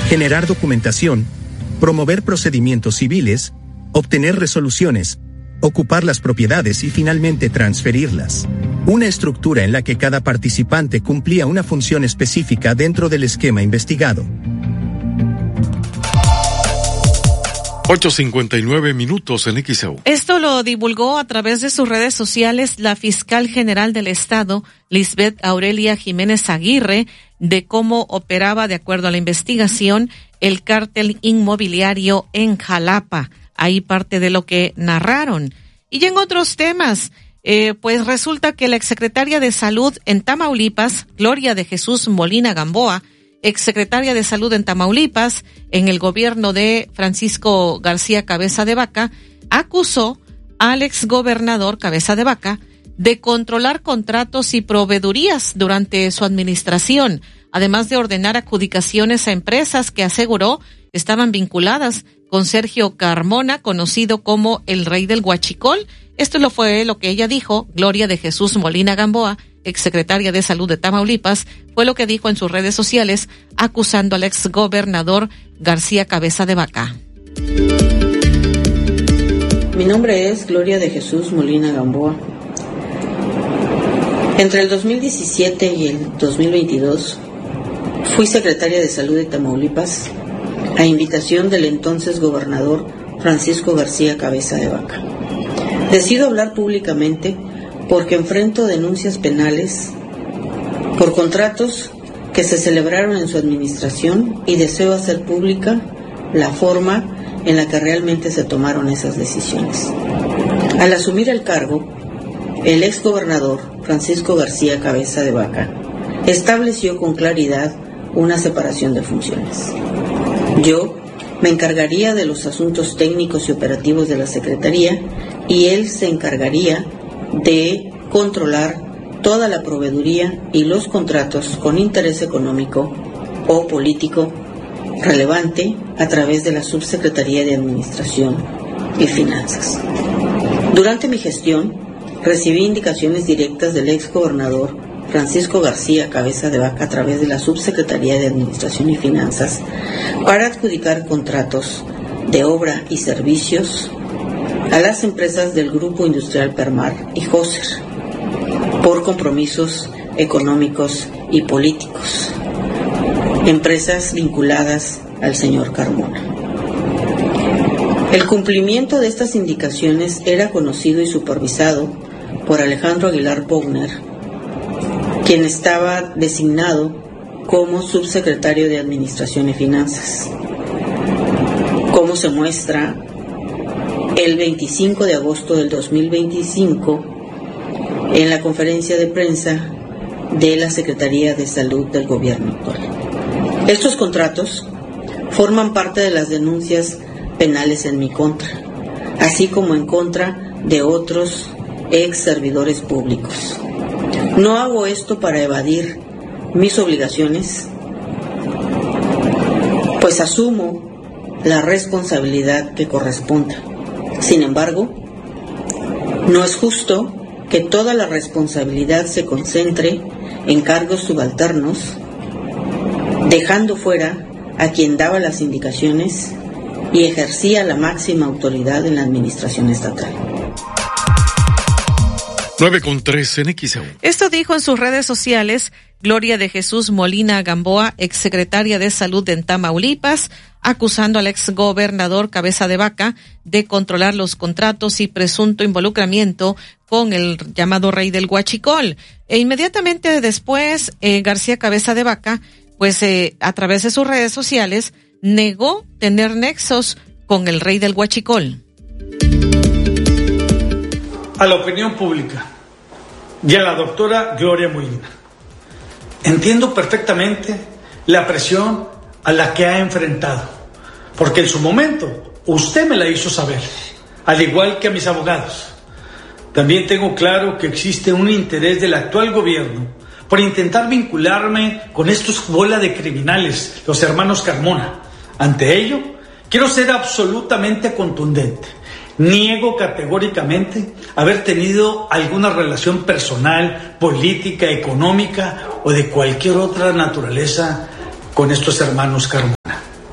generar documentación, promover procedimientos civiles, obtener resoluciones, ocupar las propiedades y finalmente transferirlas. Una estructura en la que cada participante cumplía una función específica dentro del esquema investigado. 8:59 en XEU. Esto lo divulgó a través de sus redes sociales la fiscal general del Estado, Lisbeth Aurelia Jiménez Aguirre, de cómo operaba, de acuerdo a la investigación, el cártel inmobiliario en Jalapa. Ahí parte de lo que narraron. Y en otros temas, pues resulta que la exsecretaria de Salud en Tamaulipas, Gloria de Jesús Molina Gamboa, exsecretaria de Salud en Tamaulipas, en el gobierno de Francisco García Cabeza de Vaca, acusó al exgobernador Cabeza de Vaca de controlar contratos y proveedurías durante su administración, además de ordenar adjudicaciones a empresas que aseguró estaban vinculadas con Sergio Carmona, conocido como el Rey del Huachicol. Esto fue lo que ella dijo. Gloria de Jesús Molina Gamboa, exsecretaria de Salud de Tamaulipas, fue lo que dijo en sus redes sociales, acusando al exgobernador García Cabeza de Vaca. Mi nombre es Gloria de Jesús Molina Gamboa. Entre el 2017 y el 2022 fui secretaria de Salud de Tamaulipas a invitación del entonces gobernador Francisco García Cabeza de Vaca. Decido hablar públicamente porque enfrento denuncias penales por contratos que se celebraron en su administración y deseo hacer pública la forma en la que realmente se tomaron esas decisiones. Al asumir el cargo, el exgobernador Francisco García Cabeza de Vaca estableció con claridad una separación de funciones. Yo me encargaría de los asuntos técnicos y operativos de la Secretaría y él se encargaría de controlar toda la proveeduría y los contratos con interés económico o político relevante a través de la Subsecretaría de Administración y Finanzas. Durante mi gestión, recibí indicaciones directas del exgobernador Francisco García Cabeza de Vaca a través de la Subsecretaría de Administración y Finanzas para adjudicar contratos de obra y servicios a las empresas del Grupo Industrial Permar y Joser por compromisos económicos y políticos, empresas vinculadas al señor Carmona. El cumplimiento de estas indicaciones era conocido y supervisado por Alejandro Aguilar Bogner, quien estaba designado como subsecretario de Administración y Finanzas. Como se muestra el 25 de agosto del 2025 en la conferencia de prensa de la Secretaría de Salud del gobierno actual. Estos contratos forman parte de las denuncias penales en mi contra, así como en contra de otros ex servidores públicos. No hago esto para evadir mis obligaciones, pues asumo la responsabilidad que corresponde. Sin embargo, no es justo que toda la responsabilidad se concentre en cargos subalternos, dejando fuera a quien daba las indicaciones y ejercía la máxima autoridad en la administración estatal. 9:3 en XEU. Esto dijo en sus redes sociales Gloria de Jesús Molina Gamboa, exsecretaria de Salud en Tamaulipas, acusando al exgobernador Cabeza de Vaca de controlar los contratos y presunto involucramiento con el llamado Rey del Huachicol. E inmediatamente después, García Cabeza de Vaca, pues a través de sus redes sociales, negó tener nexos con el Rey del Huachicol. A la opinión pública y a la doctora Gloria Molina. Entiendo perfectamente la presión a la que ha enfrentado, porque en su momento usted me la hizo saber, al igual que a mis abogados. También tengo claro que existe un interés del actual gobierno por intentar vincularme con estos bola de criminales, los hermanos Carmona. Ante ello, quiero ser absolutamente contundente. Niego categóricamente haber tenido alguna relación personal, política, económica o de cualquier otra naturaleza con estos hermanos Carmona.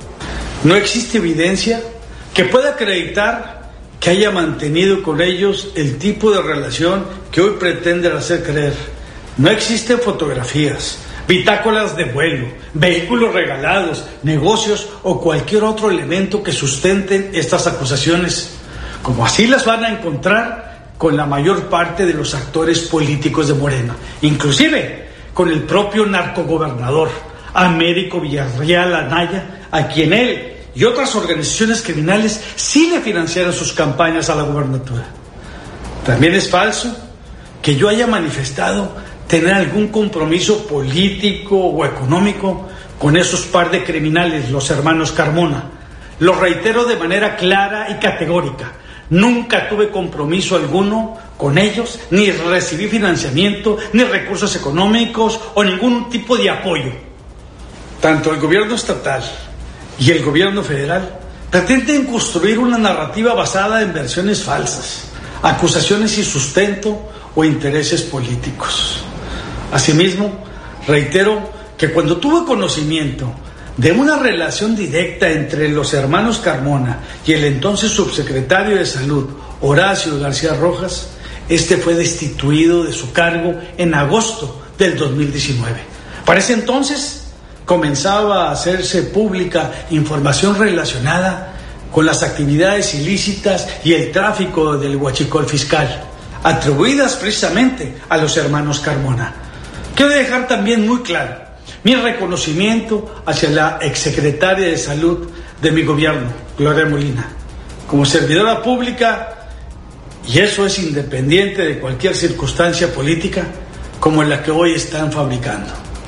No existe evidencia que pueda acreditar que haya mantenido con ellos el tipo de relación que hoy pretenden hacer creer. No existen fotografías, bitácoras de vuelo, vehículos regalados, negocios o cualquier otro elemento que sustenten estas acusaciones, como así las van a encontrar con la mayor parte de los actores políticos de Morena, inclusive con el propio narcogobernador Américo Villarreal Anaya, a quien él y otras organizaciones criminales sí le financiaron sus campañas a la gubernatura. También es falso que yo haya manifestado tener algún compromiso político o económico con esos par de criminales, los hermanos Carmona. Lo reitero de manera clara y categórica. Nunca tuve compromiso alguno con ellos, ni recibí financiamiento, ni recursos económicos o ningún tipo de apoyo. Tanto el gobierno estatal y el gobierno federal pretenden construir una narrativa basada en versiones falsas, acusaciones sin sustento o intereses políticos. Asimismo, reitero que cuando tuve conocimiento de una relación directa entre los hermanos Carmona y el entonces subsecretario de Salud, Horacio García Rojas, este fue destituido de su cargo en agosto del 2019. Para ese entonces comenzaba a hacerse pública información relacionada con las actividades ilícitas y el tráfico del huachicol fiscal, atribuidas precisamente a los hermanos Carmona. Quiero dejar también muy claro mi reconocimiento hacia la exsecretaria de Salud de mi gobierno, Gloria Molina, como servidora pública, y eso es independiente de cualquier circunstancia política como la que hoy están fabricando.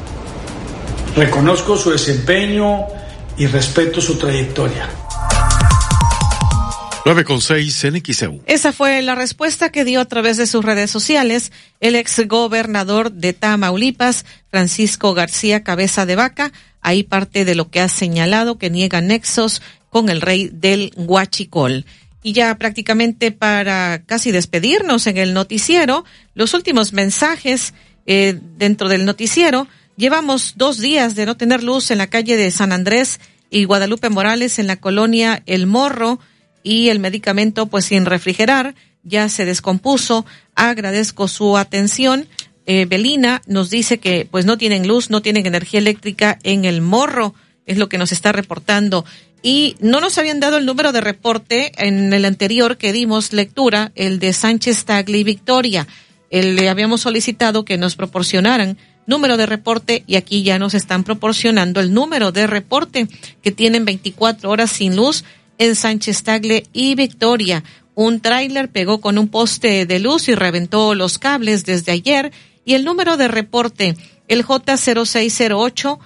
Reconozco su desempeño y respeto su trayectoria. 9:06 en XEU. Esa fue la respuesta que dio a través de sus redes sociales el exgobernador de Tamaulipas, Francisco García Cabeza de Vaca. Ahí parte de lo que ha señalado, que niega nexos con el rey del huachicol. Y ya prácticamente para casi despedirnos en el noticiero, los últimos mensajes dentro del noticiero. Llevamos 2 días de no tener luz en la calle de San Andrés y Guadalupe Morales en la colonia El Morro, y el medicamento pues sin refrigerar ya se descompuso. Agradezco su atención. Belina nos dice que pues no tienen luz, no tienen energía eléctrica en El Morro, es lo que nos está reportando. Y no nos habían dado el número de reporte en el anterior que dimos lectura, el de Sánchez Tagle y Victoria. Le habíamos solicitado que nos proporcionaran número de reporte y aquí ya nos están proporcionando el número de reporte, que tienen 24 horas sin luz en Sánchez Tagle y Victoria. Un tráiler pegó con un poste de luz y reventó los cables desde ayer. Y el número de reporte, el J0608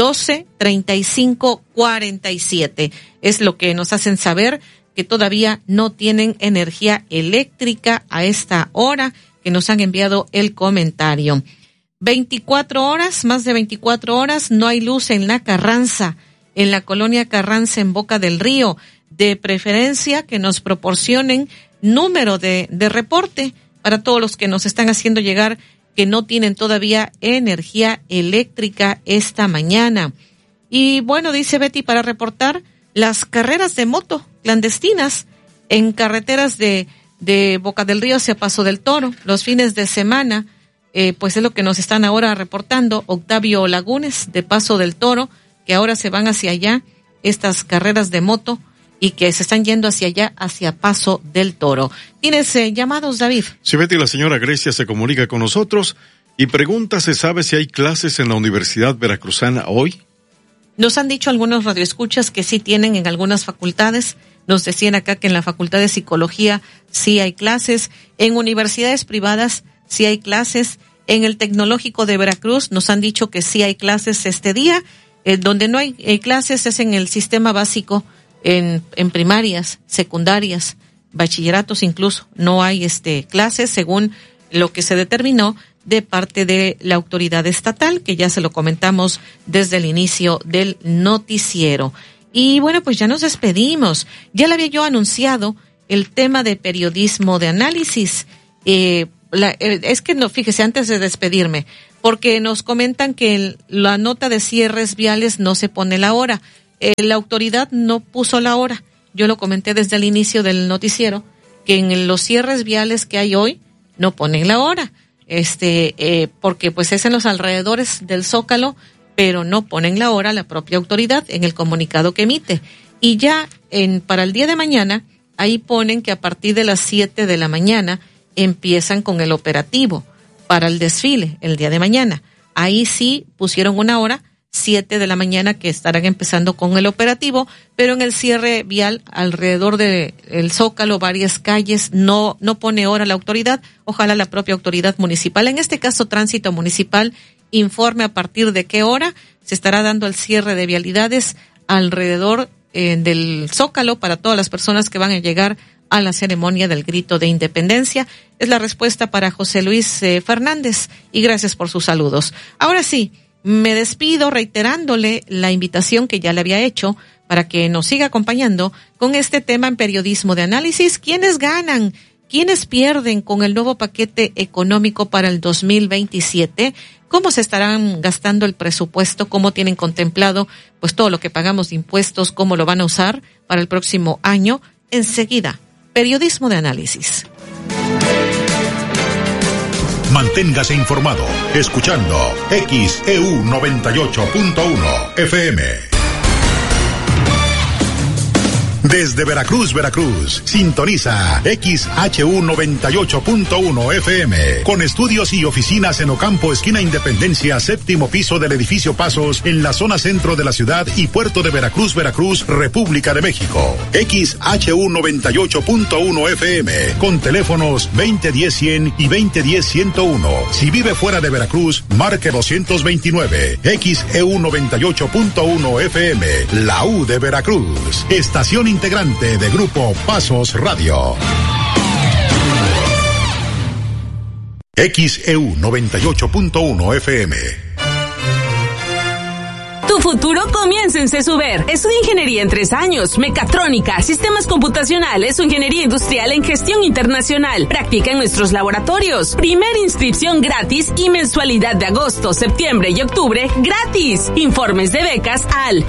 123547. Es lo que nos hacen saber, que todavía no tienen energía eléctrica a esta hora, que nos han enviado el comentario. 24 horas, más de 24 horas, no hay luz en la Carranza, en la colonia Carranza en Boca del Río. De preferencia que nos proporcionen número de reporte para todos los que nos están haciendo llegar que no tienen todavía energía eléctrica esta mañana. Y bueno, dice Betty, para reportar las carreras de moto clandestinas en carreteras de Boca del Río hacia Paso del Toro, los fines de semana, pues es lo que nos están ahora reportando Octavio Lagunes de Paso del Toro, que ahora se van hacia allá, estas carreras de moto, y que se están yendo hacia allá, hacia Paso del Toro. ¿Tienes llamados, David? Sí, Betty, la señora Grecia se comunica con nosotros y pregunta, ¿se sabe si hay clases en la Universidad Veracruzana hoy? Nos han dicho algunos radioescuchas que sí tienen en algunas facultades. Nos decían acá que en la Facultad de Psicología sí hay clases. En universidades privadas sí hay clases. En el Tecnológico de Veracruz nos han dicho que sí hay clases este día. Donde no hay clases es en el sistema básico, en primarias, secundarias, bachilleratos incluso. No hay clases según lo que se determinó de parte de la autoridad estatal, que ya se lo comentamos desde el inicio del noticiero. Y bueno, pues ya nos despedimos. Ya le había yo anunciado el tema de periodismo de análisis. Es que no, fíjese, antes de despedirme, porque nos comentan que la nota de cierres viales no se pone la hora. la autoridad no puso la hora. Yo lo comenté desde el inicio del noticiero, que en los cierres viales que hay hoy no ponen la hora, porque pues es en los alrededores del Zócalo, pero no ponen la hora la propia autoridad en el comunicado que emite. Y ya para el día de mañana, ahí ponen que a partir de las 7 de la mañana empiezan con el operativo para el desfile el día de mañana. Ahí sí pusieron una hora, 7 de la mañana, que estarán empezando con el operativo, pero en el cierre vial alrededor de el Zócalo, varias calles, no pone hora la autoridad. Ojalá la propia autoridad municipal, en este caso Tránsito Municipal, informe a partir de qué hora se estará dando el cierre de vialidades alrededor del Zócalo para todas las personas que van a llegar a la ceremonia del Grito de Independencia. Es la respuesta para José Luis Fernández, y gracias por sus saludos. Ahora sí, me despido reiterándole la invitación que ya le había hecho para que nos siga acompañando con este tema en Periodismo de Análisis. ¿Quiénes ganan? ¿Quiénes pierden con el nuevo paquete económico para el 2027? ¿Cómo se estarán gastando el presupuesto? ¿Cómo tienen contemplado pues todo lo que pagamos de impuestos? ¿Cómo lo van a usar para el próximo año? Enseguida, Periodismo de Análisis. Manténgase informado escuchando XEU 98.1 FM. Desde Veracruz, sintoniza XHU 98.1 FM, con estudios y oficinas en Ocampo, esquina Independencia, 7º piso del edificio Pasos, en la zona centro de la ciudad y puerto de Veracruz, República de México. XHU 98.1 FM, con teléfonos 2010-100 y 2010-101. Si vive fuera de Veracruz, marque 229. XEU 98.1 FM, la U de Veracruz. Estación integrante de Grupo Pasos Radio. XEU 98.1 FM. Tu futuro comienza en CESUBER. Estudia ingeniería en 3 años, mecatrónica, sistemas computacionales o ingeniería industrial en gestión internacional. Practica en nuestros laboratorios. Primera inscripción gratis y mensualidad de agosto, septiembre y octubre gratis. Informes de becas al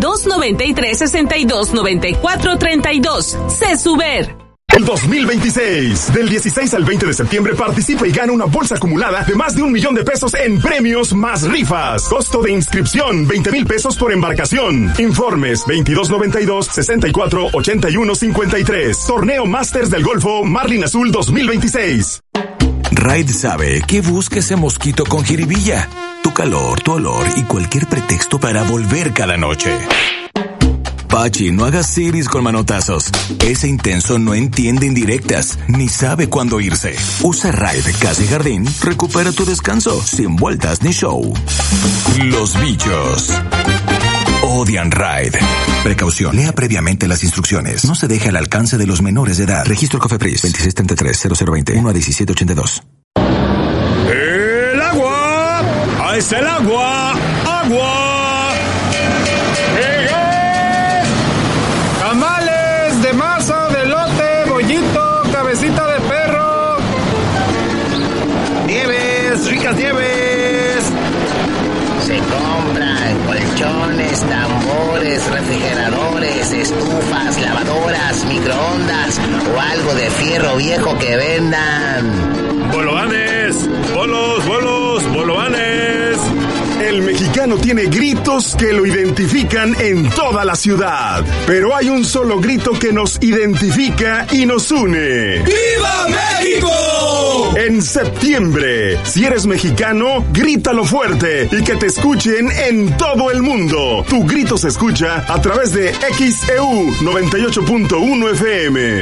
2293-629432. CESUBER. El 2026, del 16 al 20 de septiembre, participa y gana una bolsa acumulada de más de 1 millón de pesos en premios más rifas. Costo de inscripción, 20,000 pesos por embarcación. Informes, 2292-648153. Torneo Masters del Golfo Marlin Azul 2026. Raid sabe que busca ese mosquito con jiribilla. Tu calor, tu olor y cualquier pretexto para volver cada noche. Pachi, no hagas series con manotazos. Ese intenso no entiende indirectas, ni sabe cuándo irse. Usa Raid Casa y Jardín, recupera tu descanso, sin vueltas ni show. Los bichos odian Raid. Precaución, lea previamente las instrucciones. No se deje al alcance de los menores de edad. Registro Cofepris 2633-0020 1-1782. ¡El agua! ¡Ahí está el agua! ¡Agua! De masa, de elote, bollito, cabecita de perro. Nieves, ricas nieves. Se compran colchones, tambores, refrigeradores, estufas, lavadoras, microondas o algo de fierro viejo que vendan. Bolovanes, bolos, bolovanes. El mexicano tiene gritos que lo identifican en toda la ciudad, pero hay un solo grito que nos identifica y nos une. ¡Viva México! En septiembre, si eres mexicano, grítalo fuerte y que te escuchen en todo el mundo. Tu grito se escucha a través de XEU 98.1 FM.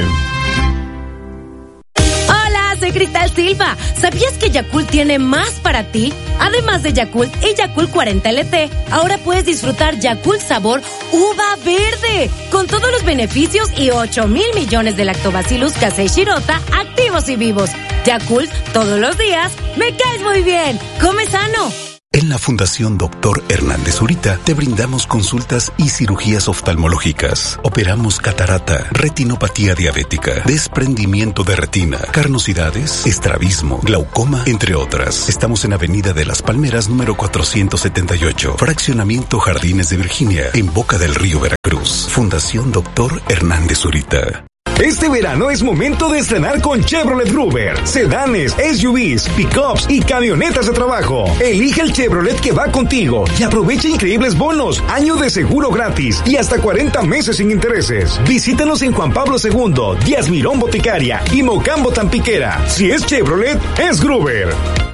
Soy Cristal Silva. ¿Sabías que Yakult tiene más para ti? Además de Yakult y Yakult 40 LT, ahora puedes disfrutar Yakult sabor uva verde, con todos los beneficios y 8,000 millones de Lactobacillus casei shirota activos y vivos. Yakult, todos los días, me caes muy bien. Come sano. En la Fundación Dr. Hernández Zurita te brindamos consultas y cirugías oftalmológicas. Operamos catarata, retinopatía diabética, desprendimiento de retina, carnosidades, estrabismo, glaucoma, entre otras. Estamos en Avenida de las Palmeras, número 478, Fraccionamiento Jardines de Virginia, en Boca del Río, Veracruz. Fundación Dr. Hernández Zurita. Este verano es momento de estrenar con Chevrolet Gruber. Sedanes, SUVs, pickups y camionetas de trabajo. Elige el Chevrolet que va contigo y aprovecha increíbles bonos, año de seguro gratis y hasta 40 meses sin intereses. Visítanos en Juan Pablo II, Díaz Mirón Boticaria y Mocambo Tampiquera. Si es Chevrolet, es Gruber.